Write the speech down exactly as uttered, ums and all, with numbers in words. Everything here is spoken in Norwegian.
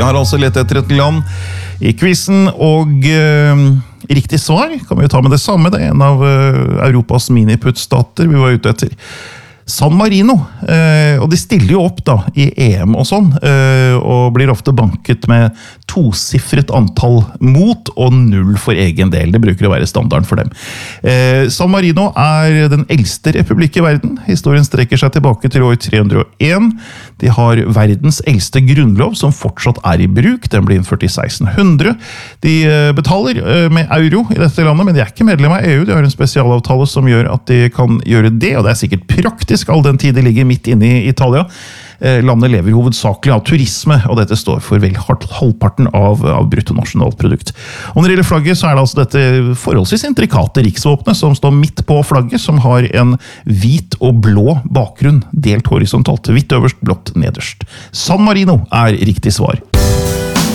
Vi har altså lett etter et land i quizzen, og eh, riktig svar kan vi jo ta med det samme. Det er en av eh, Europas miniputtstater vi var ute etter. San Marino, eh, og de stiller jo opp da i E M og sånn, eh, og blir ofte banket med tosifret antall mot og null for egen del. Det bruker å være standarden for dem. Eh, San Marino er den eldste republikk i verden. Historien strekker seg tilbake til år tre hundre og en. De har verdens eldste grunnlov som fortsatt er i bruk. Den ble innført i seksten hundre. De eh, betaler eh, med euro i dette landet, men de er ikke medlem av E U. De har en spesialavtale som gjør at de kan gjøre det, og det er sikkert praktisk all den tid de ligger midt inne i Italia. Landet lever hovedsakelig av turisme, og dette står for vel halvparten av, av bruttonasjonalprodukt. Og når det gjelder flagget, så er det altså dette forholdsvis intrikate riksvåpenet som står midt på flagget, som har en hvit og blå bakgrunn, delt horisontalt. Hvitt øverst, blått nederst. San Marino er riktig svar.